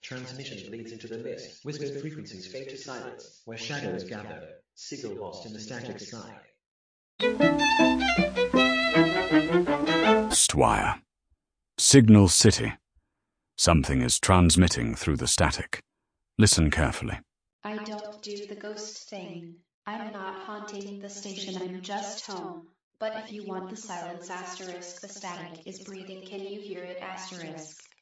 Transmission bleeds into the mist. Whispered frequencies fade to silence. Where shadows gather. Signal lost in the static sky. Stwire. Signal City. Something is transmitting through the static. Listen carefully. I don't do the ghost thing. I'm not haunting the station, I'm just home. But if you want the silence asterisk, the static is breathing, can you hear it asterisk?